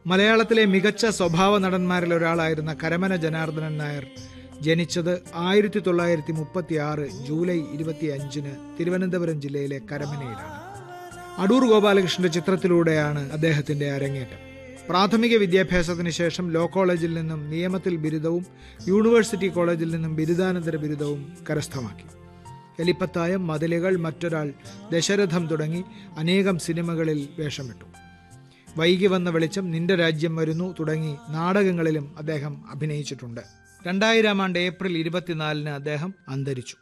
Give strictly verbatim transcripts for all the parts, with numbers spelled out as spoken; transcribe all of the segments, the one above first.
മലയാളത്തിലെ മികച്ച സ്വഭാവ നടന്മാരിൽ ഒരാളായിരുന്ന കരമന ജനാർദ്ദനൻ നായർ ജനിച്ചത് ആയിരത്തി തൊള്ളായിരത്തി മുപ്പത്തി ആറ് ജൂലൈ ഇരുപത്തി അഞ്ചിന് തിരുവനന്തപുരം ജില്ലയിലെ കരമനയിലാണ്. അടൂർ ഗോപാലകൃഷ്ണന്റെ ചിത്രത്തിലൂടെയാണ് അദ്ദേഹത്തിന്റെ അരങ്ങേറ്റം. പ്രാഥമിക വിദ്യാഭ്യാസത്തിന് ശേഷം ലോ കോളേജിൽ നിന്നും നിയമത്തിൽ ബിരുദവും യൂണിവേഴ്സിറ്റി കോളേജിൽ നിന്നും ബിരുദാനന്തര ബിരുദവും കരസ്ഥമാക്കി. എലിപ്പത്തായം, മതിലുകൾ, മറ്റൊരാൾ, ദശരഥം തുടങ്ങി അനേകം സിനിമകളിൽ വേഷമിട്ടു. വൈകി വന്ന വെളിച്ചം, നിന്റെ രാജ്യം വരുന്നു തുടങ്ങി നാടകങ്ങളിലും അദ്ദേഹം അഭിനയിച്ചിട്ടുണ്ട്. രണ്ടായിരം ആണ്ട് ഏപ്രിൽ ഇരുപത്തിനാലിന് അദ്ദേഹം അന്തരിച്ചു.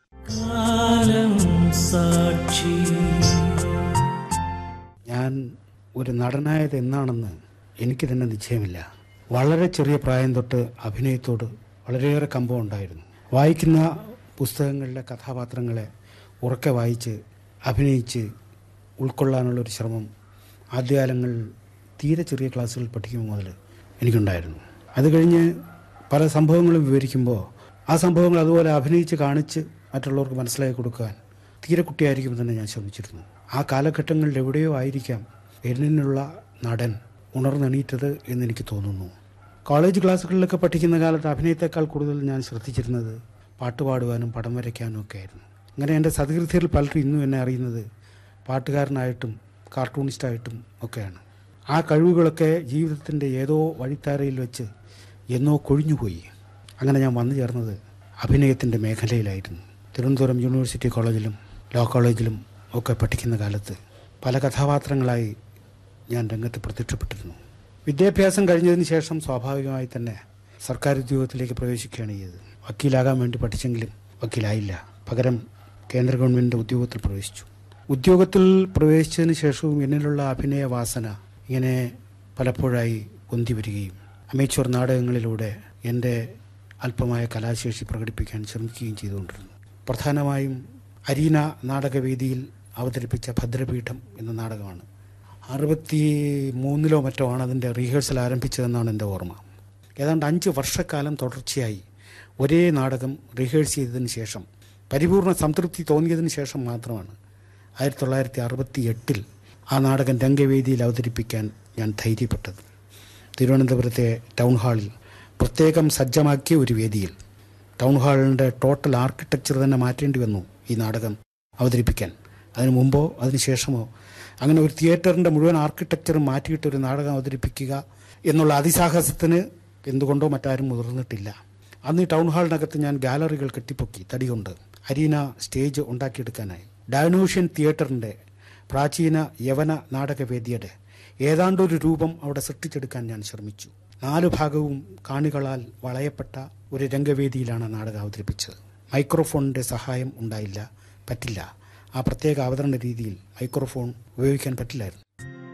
ഞാൻ ഒരു നടനായത് എന്നാണെന്ന് എനിക്ക് തന്നെ നിശ്ചയമില്ല. വളരെ ചെറിയ പ്രായം തൊട്ട് അഭിനയത്തോട് വളരെയേറെ കമ്പം ഉണ്ടായിരുന്നു. വായിക്കുന്ന പുസ്തകങ്ങളിലെ കഥാപാത്രങ്ങളെ ഉറക്കെ വായിച്ച് അഭിനയിച്ച് ഉൾക്കൊള്ളാനുള്ളൊരു ശ്രമം ആദ്യകാലങ്ങളിൽ തീരെ ചെറിയ ക്ലാസ്സുകളിൽ പഠിക്കുമ്പോൾ മുതൽ എനിക്കുണ്ടായിരുന്നു. അത് കഴിഞ്ഞ് പല സംഭവങ്ങളും വിവരിക്കുമ്പോൾ ആ സംഭവങ്ങൾ അതുപോലെ അഭിനയിച്ച് കാണിച്ച് മറ്റുള്ളവർക്ക് മനസ്സിലാക്കി കൊടുക്കാൻ തീരെ കുട്ടിയായിരിക്കുമ്പോൾ തന്നെ ഞാൻ ശ്രമിച്ചിരുന്നു. ആ കാലഘട്ടങ്ങളിൽ എവിടെയോ ആയിരിക്കാം എന്നിനുള്ള നടൻ ഉണർന്നെണീറ്റത് എന്നെനിക്ക് തോന്നുന്നു. കോളേജ് ക്ലാസ്സുകളിലൊക്കെ പഠിക്കുന്ന കാലത്ത് അഭിനയത്തെക്കാൾ കൂടുതൽ ഞാൻ ശ്രദ്ധിച്ചിരുന്നത് പാട്ടുപാടുവാനും പടം വരയ്ക്കാനും ഒക്കെ ആയിരുന്നു. അങ്ങനെ എൻ്റെ സതീർത്ഥ്യത്തിൽ പലരും ഇന്നും എന്നെ അറിയുന്നത് പാട്ടുകാരനായിട്ടും കാർട്ടൂണിസ്റ്റായിട്ടും ഒക്കെയാണ്. ആ കഴിവുകളൊക്കെ ജീവിതത്തിൻ്റെ ഏതോ വഴിത്താരയിൽ വെച്ച് എന്നോ കൊഴിഞ്ഞുപോയി. അങ്ങനെ ഞാൻ വന്നു ചേർന്നത് അഭിനയത്തിൻ്റെ മേഖലയിലായിരുന്നു. തിരുവനന്തപുരം യൂണിവേഴ്സിറ്റി കോളേജിലും ലോ കോളേജിലും ഒക്കെ പഠിക്കുന്ന കാലത്ത് പല കഥാപാത്രങ്ങളായി ഞാൻ രംഗത്ത് പ്രത്യക്ഷപ്പെട്ടിരുന്നു. വിദ്യാഭ്യാസം കഴിഞ്ഞതിന് ശേഷം സ്വാഭാവികമായി തന്നെ സർക്കാർ ഉദ്യോഗത്തിലേക്ക് പ്രവേശിക്കുകയാണ് ചെയ്തത്. വക്കീലാകാൻ വേണ്ടി പഠിച്ചെങ്കിലും വക്കീലായില്ല. പകരം കേന്ദ്ര ഗവൺമെൻറ് ഉദ്യോഗത്തിൽ പ്രവേശിച്ചു. ഉദ്യോഗത്തിൽ പ്രവേശിച്ചതിന് ശേഷവും എന്നിലുള്ള അഭിനയ വാസന ഇങ്ങനെ പലപ്പോഴായി പൊന്തി വരികയും അമേച്വർ നാടകങ്ങളിലൂടെ എൻ്റെ അല്പമായ കലാശേഷി പ്രകടിപ്പിക്കാൻ ശ്രമിക്കുകയും ചെയ്തുകൊണ്ടിരുന്നു. പ്രധാനമായും അരീന നാടകവേദിയിൽ അവതരിപ്പിച്ച ഭദ്രപീഠം എന്ന നാടകമാണ്. അറുപത്തി മൂന്നിലോ മറ്റോ ആണ് അതിൻ്റെ റീഹേഴ്സൽ ആരംഭിച്ചതെന്നാണ് എൻ്റെ ഓർമ്മ. ഏതാണ്ട് അഞ്ച് വർഷക്കാലം തുടർച്ചയായി ഒരേ നാടകം റിഹേഴ്സ് ചെയ്തതിന് ശേഷം പരിപൂർണ സംതൃപ്തി തോന്നിയതിന് ശേഷം മാത്രമാണ് ആയിരത്തി തൊള്ളായിരത്തി അറുപത്തി എട്ടിൽ ആ നാടകം രംഗവേദിയിൽ അവതരിപ്പിക്കാൻ ഞാൻ ധൈര്യപ്പെട്ടത്. തിരുവനന്തപുരത്തെ ടൗൺ ഹാളിൽ പ്രത്യേകം സജ്ജമാക്കിയ ഒരു വേദിയിൽ ടൗൺ ഹാളിൻ്റെ ടോട്ടൽ ആർക്കിടെക്ചർ തന്നെ മാറ്റേണ്ടി വന്നു ഈ നാടകം അവതരിപ്പിക്കാൻ. അതിനു മുമ്പോ അതിന് ശേഷമോ അങ്ങനെ ഒരു തിയേറ്ററിൻ്റെ മുഴുവൻ ആർക്കിടെക്ചറും മാറ്റിയിട്ട് ഒരു നാടകം അവതരിപ്പിക്കുക എന്നുള്ള അതിസാഹസത്തിന് എന്തുകൊണ്ടോ മറ്റാരും മുതിർന്നിട്ടില്ല. അന്ന് ഈ ടൗൺ ഹാളിനകത്ത് ഞാൻ ഗാലറികൾ കെട്ടിപ്പൊക്കി തടികൊണ്ട് അരീന സ്റ്റേജ് ഉണ്ടാക്കിയെടുക്കാനായി. ഡയനോഷ്യൻ തിയേറ്ററിൻ്റെ പ്രാചീന യവന നാടകവേദിയുടെ ഏതാണ്ടൊരു രൂപം അവിടെ സൃഷ്ടിച്ചെടുക്കാൻ ഞാൻ ശ്രമിച്ചു. നാലു ഭാഗവും കാണികളാൽ വളയപ്പെട്ട ഒരു രംഗവേദിയിലാണ് നാടകം അവതരിപ്പിച്ചത്. മൈക്രോഫോണിൻ്റെ സഹായം ഉണ്ടായില്ല, പറ്റില്ല. ആ പ്രത്യേക അവതരണ രീതിയിൽ മൈക്രോഫോൺ ഉപയോഗിക്കാൻ പറ്റില്ലായിരുന്നു.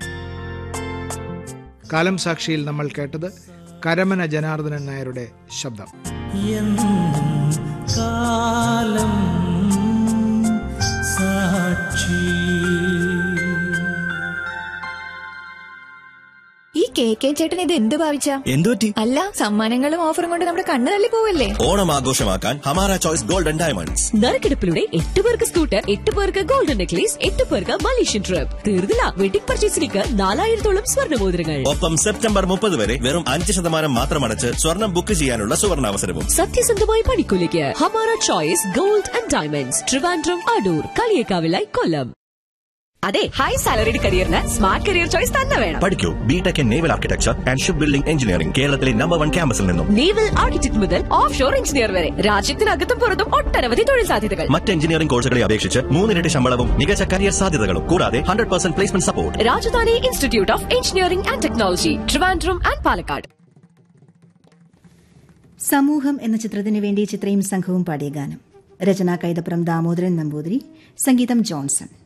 കാലം സാക്ഷിയിൽ നമ്മൾ കേട്ടത് കരമന ജനാർദ്ദനൻ നായരുടെ ശബ്ദം. കാലം സാക്ഷി. ഈ കെ കെ ചേട്ടൻ ഇത് എന്ത് ഭാവിച്ച എന്തുപറ്റി? അല്ല, സമ്മാനങ്ങളും ഓഫറും കൊണ്ട് നമ്മുടെ കണ്ണ് തള്ളി പോവല്ലേ. ഓണം ആഘോഷമാക്കാൻ ഹമാര ചോയ്സ് ഗോൾഡൻ ഡയമണ്ട്സ്. നറുക്കെടുപ്പിലൂടെ എട്ട് പേർക്ക് സ്കൂട്ടർ, എട്ട് പേർക്ക് ഗോൾഡൻ നെക്ലേസ്, എട്ട് പേർക്ക് മലേഷ്യൻ ട്രിപ്പ്. തീർന്നില്ല, വെഡിംഗ് പർച്ചേസിലേക്ക് നാലായിരത്തോളം സ്വർണ്ണമോതിരങ്ങൾ. ഒപ്പം സെപ്റ്റംബർ മുപ്പത് വരെ വെറും അഞ്ച് ശതമാനം മാത്രം അടച്ച് സ്വർണം ബുക്ക് ചെയ്യാനുള്ള സുവർണാവസരവും. സത്യസന്ധമായ പണിക്കൂലിക്ക് Hamara choice gold and diamonds, Trivandrum, Adoor, കളിയേക്കാവിലായി, കൊല്ലം. അതെ, high salaried കരിയറിന് smart career choice തന്നെ വേണം. പഠിക്കൂ BTech in naval architecture and ship building engineering, കേരളത്തിലെ നമ്പർ വൺ ക്യാമ്പസിൽ നിന്നും. നേവൽ ആർക്കിടെക്ട് മുതൽ ഓഫ് ഷോർ എഞ്ചിനീയർ വരെ രാജ്യത്തിനകത്തും പുറത്തും ഒട്ടനവധി തൊഴിൽ സാധ്യതകൾ. മറ്റ് എഞ്ചിനീയറിംഗ് കോഴ്സുകളെ അപേക്ഷിച്ച് മൂന്നിരട്ടി ശമ്പളവും മികച്ച കരിയർ സാധ്യതകളും കൂടാതെ hundred percent placement support. Rajdhani institute of engineering and technology, Trivandrum and Palakkad. സമൂഹം എന്ന ചിത്രത്തിന് വേണ്ടി ചിത്രയും സംഘവും പാടിയ ഗാനം. രചന കൈതപ്രം ദാമോദരൻ നമ്പൂതിരി, സംഗീതം ജോൺസൺ.